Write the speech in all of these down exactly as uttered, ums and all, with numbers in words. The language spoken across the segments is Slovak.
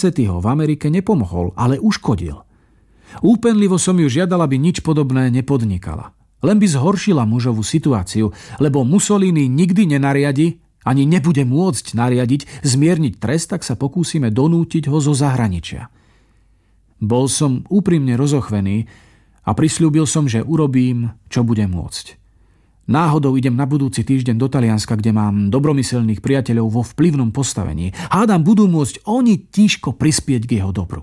Sassetyho v Amerike nepomohol, ale uškodil. Úpenlivo som ju žiadal, aby nič podobné nepodnikala. Len by zhoršila mužovú situáciu, lebo Mussolini nikdy nenariadi, ani nebude môcť nariadiť, zmierniť trest, tak sa pokúsime donútiť ho zo zahraničia. Bol som úprimne rozochvený a prisľúbil som, že urobím, čo budem môcť. Náhodou idem na budúci týždeň do Talianska, kde mám dobromyselných priateľov vo vplyvnom postavení. Hádam, budú môcť oni tížko prispieť k jeho dobru.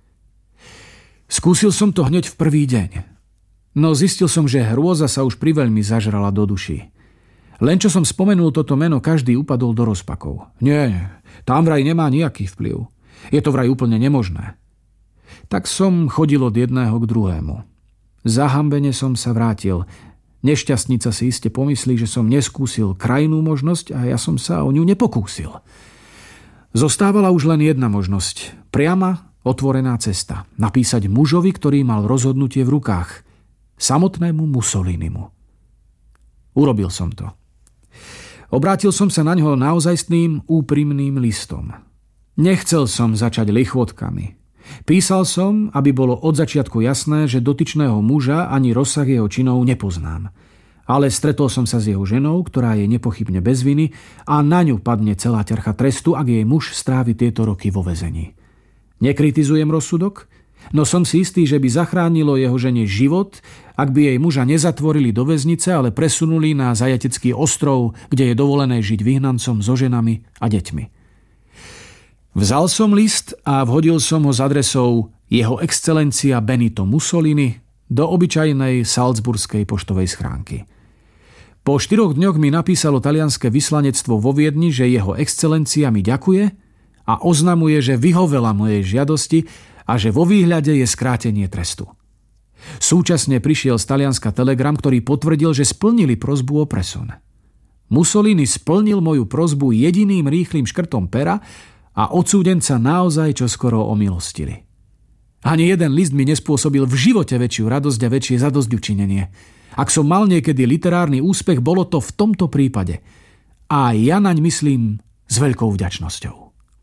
Skúsil som to hneď v prvý deň. No zistil som, že hrôza sa už priveľmi zažrala do duší. Len čo som spomenul toto meno, každý upadol do rozpakov. Nie, tam vraj nemá nejaký vplyv. Je to vraj úplne nemožné. Tak som chodil od jedného k druhému. Zahambene som sa vrátil. Nešťastnica si iste pomyslí, že som neskúsil krajnú možnosť a ja som sa o ňu nepokúsil. Zostávala už len jedna možnosť. Priama, otvorená cesta. Napísať mužovi, ktorý mal rozhodnutie v rukách. Samotnému Mussolinimu. Urobil som to. Obrátil som sa na ňo naozajstným, úprimným listom. Nechcel som začať lichvotkami. Písal som, aby bolo od začiatku jasné, že dotyčného muža ani rozsah jeho činov nepoznám. Ale stretol som sa s jeho ženou, ktorá je nepochybne bez viny a na ňu padne celá ťarcha trestu, ak jej muž strávi tieto roky vo väzení. Nekritizujem rozsudok, no som si istý, že by zachránilo jeho žene život, ak by jej muža nezatvorili do väznice, ale presunuli na zajatecký ostrov, kde je dovolené žiť vyhnancom so ženami a deťmi. Vzal som list a vhodil som ho s adresou Jeho excelencia Benito Mussolini do obyčajnej salzburskej poštovej schránky. Po štyroch dňoch mi napísalo talianske vyslanectvo vo Viedni, že jeho excelencia mi ďakuje a oznamuje, že vyhovela mojej žiadosti a že vo výhľade je skrátenie trestu. Súčasne prišiel z Talianska telegram, ktorý potvrdil, že splnili prosbu o presun. Mussolini splnil moju prosbu jediným rýchlym škrtom pera a odsúdenca naozaj čoskoro omilostili. Ani jeden list mi nespôsobil v živote väčšiu radosť a väčšie zadosťučinenie. Ak som mal niekedy literárny úspech, bolo to v tomto prípade. A ja naň myslím s veľkou vďačnosťou.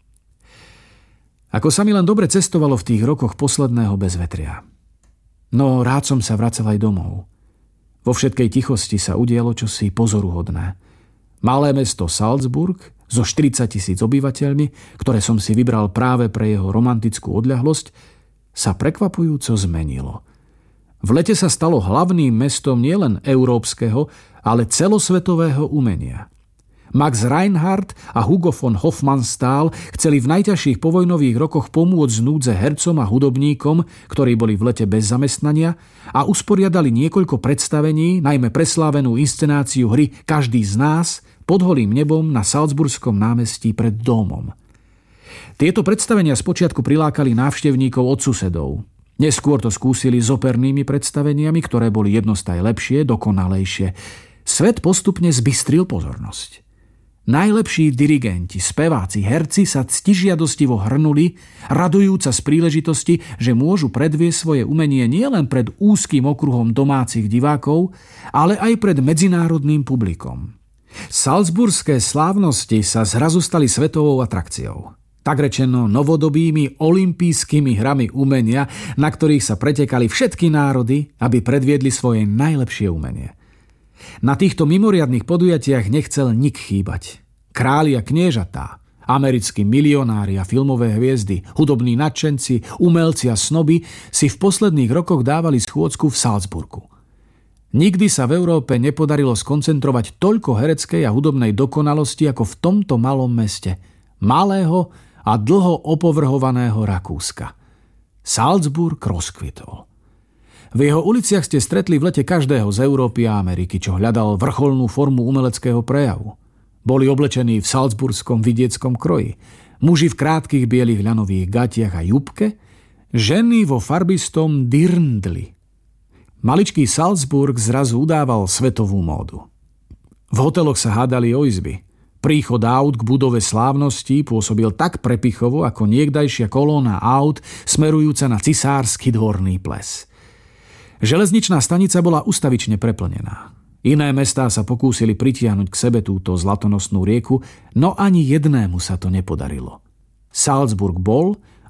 Ako sa mi len dobre cestovalo v tých rokoch posledného bezvetria. No rád som sa vracal aj domov. Vo všetkej tichosti sa udialo čosi pozoruhodné. Malé mesto Salzburg so štyridsať tisíc obyvateľmi, ktoré som si vybral práve pre jeho romantickú odľahlosť, sa prekvapujúco zmenilo. V lete sa stalo hlavným mestom nielen európskeho, ale celosvetového umenia. Max Reinhardt a Hugo von Hofmannsthal chceli v najťažších povojnových rokoch pomôcť z núdze hercom a hudobníkom, ktorí boli v lete bez zamestnania, a usporiadali niekoľko predstavení, najmä preslávenú inscenáciu hry Každý z nás pod holým nebom na Salzburskom námestí pred domom. Tieto predstavenia spočiatku prilákali návštevníkov od susedov. Neskôr to skúsili s opernými predstaveniami, ktoré boli jednostaj lepšie, dokonalejšie. Svet postupne zbystril pozornosť. Najlepší dirigenti, speváci, herci sa ctižiadostivo hrnuli, radujúca z príležitosti, že môžu predviesť svoje umenie nielen pred úzkým okruhom domácich divákov, ale aj pred medzinárodným publikom. Salzburské slávnosti sa zrazu stali svetovou atrakciou. Tak rečeno novodobými olympijskými hrami umenia, na ktorých sa pretekali všetky národy, aby predviedli svoje najlepšie umenie. Na týchto mimoriadnych podujatiach nechcel nik chýbať. Králi a kniežatá, americkí milionári a filmové hviezdy, hudobní nadšenci, umelci a snoby si v posledných rokoch dávali schôdzku v Salzburgu. Nikdy sa v Európe nepodarilo skoncentrovať toľko hereckej a hudobnej dokonalosti ako v tomto malom meste. Malého a dlho opovrhovaného Rakúska. Salzburg rozkvitol. V jeho uliciach ste stretli v lete každého z Európy a Ameriky, čo hľadal vrcholnú formu umeleckého prejavu. Boli oblečení v salzburskom vidieckom kroji. Muži v krátkych bielých ľanových gatiach a jupke, ženy vo farbistom dirndli. Maličký Salzburg zrazu udával svetovú módu. V hoteloch sa hádali o izby. Príchod aut k budove slávnosti pôsobil tak prepichovo, ako niekdajšia kolóna aut smerujúca na cisársky dvorný ples. Železničná stanica bola ustavične preplnená. Iné mestá sa pokúsili pritiahnuť k sebe túto zlatonosnú rieku, no ani jednému sa to nepodarilo. Salzburg bol